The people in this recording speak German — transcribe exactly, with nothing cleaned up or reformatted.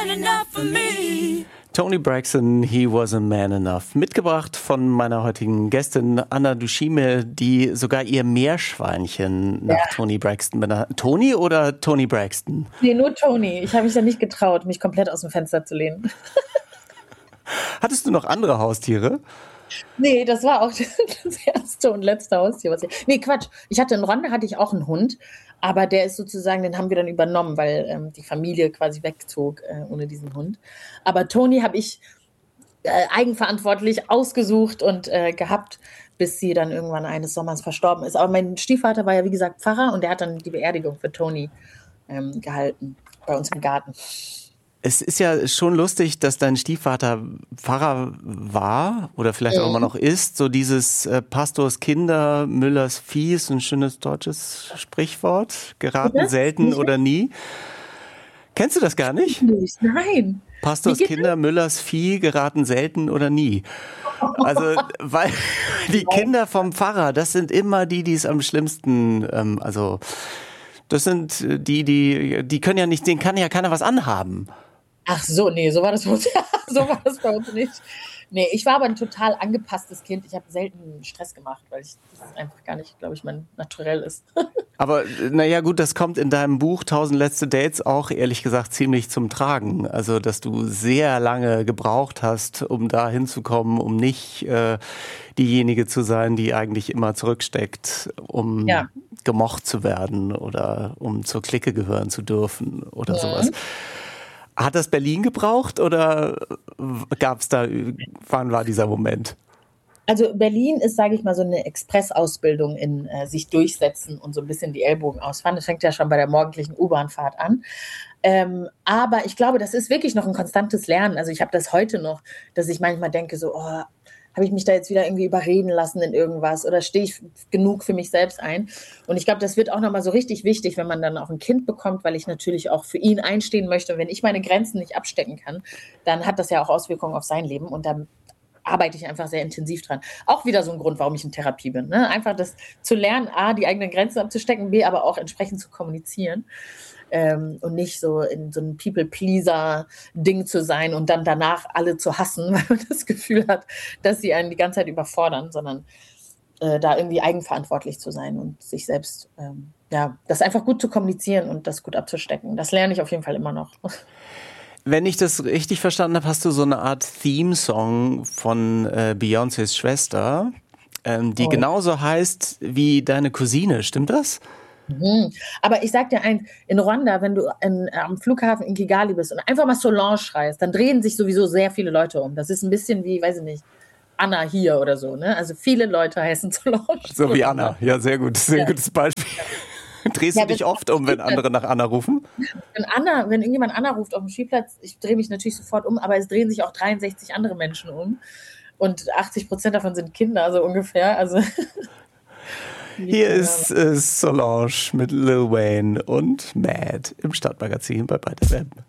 man enough for me. Toni Braxton, He Was a Man Enough. Mitgebracht von meiner heutigen Gästin Anna Dushime, die sogar ihr Meerschweinchen nach ja. Toni Braxton benannt. Toni oder Toni Braxton? Nee, nur Toni. Ich habe mich ja nicht getraut, mich komplett aus dem Fenster zu lehnen. Hattest du noch andere Haustiere? Nee, das war auch das erste und letzte Haustier. Was ich, nee, Quatsch. Ich hatte in Ronde hatte ich auch einen Hund, aber der ist sozusagen, den haben wir dann übernommen, weil ähm, die Familie quasi wegzog äh, ohne diesen Hund. Aber Toni habe ich äh, eigenverantwortlich ausgesucht und äh, gehabt, bis sie dann irgendwann eines Sommers verstorben ist. Aber mein Stiefvater war ja, wie gesagt, Pfarrer und der hat dann die Beerdigung für Toni ähm, gehalten bei uns im Garten. Es ist ja schon lustig, dass dein Stiefvater Pfarrer war oder vielleicht auch immer noch ist. So dieses äh, Pastors Kinder, Müllers Vieh ist ein schönes deutsches Sprichwort. Geraten Oder? selten oder nie. Kennst du das gar nicht? Nein. Pastors Kinder, Müllers Vieh geraten selten oder nie. Also, weil die Kinder vom Pfarrer, das sind immer die, die es am schlimmsten, ähm, also das sind die, die, die können ja nicht, denen kann ja keiner was anhaben. Ach so, nee, so war das bei uns, so war das bei uns nicht. Nee, ich war aber ein total angepasstes Kind. Ich habe selten Stress gemacht, weil ich das einfach gar nicht, glaube ich, mein Naturell ist. Aber naja gut, das kommt in deinem Buch Tausend letzte Dates auch ehrlich gesagt ziemlich zum Tragen. Also, dass du sehr lange gebraucht hast, um da hinzukommen, um nicht äh, diejenige zu sein, die eigentlich immer zurücksteckt, um ja. gemocht zu werden oder um zur Clique gehören zu dürfen oder ja. sowas. Hat das Berlin gebraucht oder gab es da, wann war dieser Moment? Also Berlin ist, sage ich mal, so eine Expressausbildung in äh, sich durchsetzen und so ein bisschen die Ellbogen ausfahren. Das fängt ja schon bei der morgendlichen U-Bahn-Fahrt an. Ähm, aber ich glaube, das ist wirklich noch ein konstantes Lernen. Also ich habe das heute noch, dass ich manchmal denke so, oh, habe ich mich da jetzt wieder irgendwie überreden lassen in irgendwas oder stehe ich genug für mich selbst ein? Und ich glaube, das wird auch nochmal so richtig wichtig, wenn man dann auch ein Kind bekommt, weil ich natürlich auch für ihn einstehen möchte. Und wenn ich meine Grenzen nicht abstecken kann, dann hat das ja auch Auswirkungen auf sein Leben und dann arbeite ich einfach sehr intensiv dran. Auch wieder so ein Grund, warum ich in Therapie bin. Ne? Einfach das zu lernen, A, die eigenen Grenzen abzustecken, B, aber auch entsprechend zu kommunizieren. Ähm, und nicht so in so einem People-Pleaser-Ding zu sein und dann danach alle zu hassen, weil man das Gefühl hat, dass sie einen die ganze Zeit überfordern, sondern äh, da irgendwie eigenverantwortlich zu sein und sich selbst, ähm, ja, das einfach gut zu kommunizieren und das gut abzustecken. Das lerne ich auf jeden Fall immer noch. Wenn ich das richtig verstanden habe, hast du so eine Art Theme-Song von äh, Beyoncés Schwester, ähm, die oh. genauso heißt wie deine Cousine. Stimmt das? Mhm. Aber ich sag dir eins, in Rwanda, wenn du in, am Flughafen in Kigali bist und einfach mal Solange schreist, dann drehen sich sowieso sehr viele Leute um. Das ist ein bisschen wie, weiß ich nicht, Anna hier oder so. Ne? Also viele Leute heißen Solange. So wie Anna, ja, sehr gut. Sehr ja. gutes Beispiel. Drehst ja, du dich oft um, wenn andere nach Anna rufen? Wenn Anna, wenn irgendjemand Anna ruft auf dem Spielplatz, ich drehe mich natürlich sofort um, aber es drehen sich auch dreiundsechzig andere Menschen um. Und achtzig Prozent davon sind Kinder, so ungefähr. Also hier ist äh, Solange mit Lil Wayne und Mad im Stadtmagazin bei Beide Web.